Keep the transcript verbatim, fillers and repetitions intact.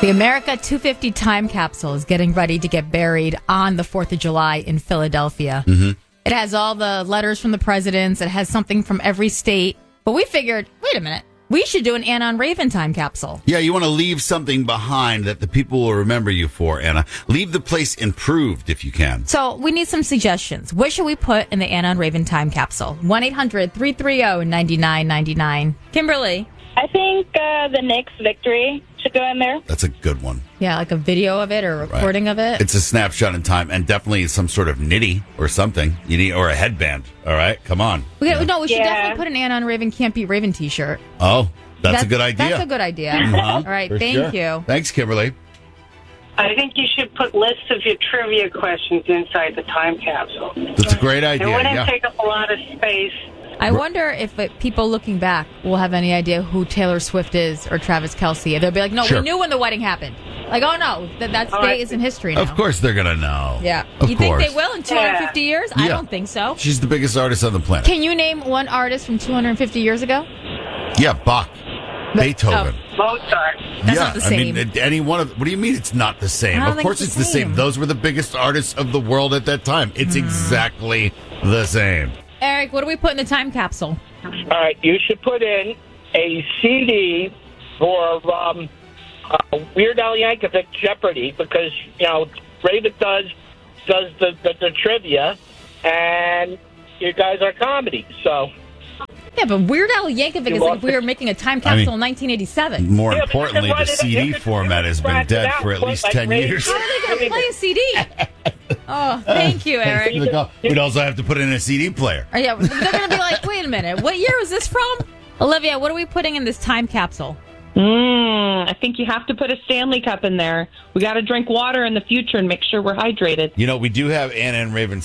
The America two fifty time capsule is getting ready to get buried on the fourth of July in Philadelphia. Mm-hmm. It has all the letters from the presidents. It has something from every state. But we figured, wait a minute, we should do an Anna Raven time capsule. Yeah, you want to leave something behind that the people will remember you for, Anna. Leave the place improved if you can. So we need some suggestions. What should we put in the Anna Raven time capsule? one eight hundred three three zero nine nine nine nine. Kimberly? I think uh, the Knicks victory should go in there. That's a good one. Yeah, like a video of it or a recording Right. of it. It's a snapshot in time, and definitely some sort of nitty or something. You need or a headband. All right, come on. We got, no, we should Yeah. definitely put an Anna Raven Can't Be Raven t-shirt. Oh, that's, a good idea. That's a good idea. Uh-huh, All right, for thank sure. you. Thanks, Kimberly. I think you should put lists of your trivia questions inside the time capsule. That's a great idea. It wouldn't Yeah. take up a lot of space. I wonder if it, people looking back will have any idea who Taylor Swift is or Travis Kelce. They'll be like, no, Sure. we knew when the wedding happened. Like, oh, no, that, that Oh, day I is in history now. Of course they're gonna know. Yeah. Of you course. think they will in two hundred fifty years? I Yeah. don't think so. She's the biggest artist on the planet. Can you name one artist from two hundred fifty years ago? Yeah, Bach, Beethoven. Mozart. That's yeah, not the I mean, same. it- any one of. What do you mean it's not the same? I don't Of think course, it's it's the the same. same. Those were the biggest artists of the world at that time. It's Hmm. exactly the same. Eric, what do we put in the time capsule? All right, you should put in a C D for um, uh, Weird Al Yankovic Jeopardy because you know Raven does does the, the, the trivia, and you guys are comedy. So Yeah, but Weird Al Yankovic You is like want- if we were making a time I capsule mean- in nineteen eighty-seven. More Yeah, but you can importantly, run the it- C you D can- format has been scratch it dead out, for at put, least like, ten Raven- years. How are they going to play a C D? Oh, thank you, Eric. Like, oh, we'd also have to put in a C D player. Oh, yeah, they're going to be like, wait a minute, what year is this from? Olivia, what are we putting in this time capsule? Mm, I think you have to put a Stanley Cup in there. We got to drink water in the future and make sure we're hydrated. You know, we do have Anna and Raven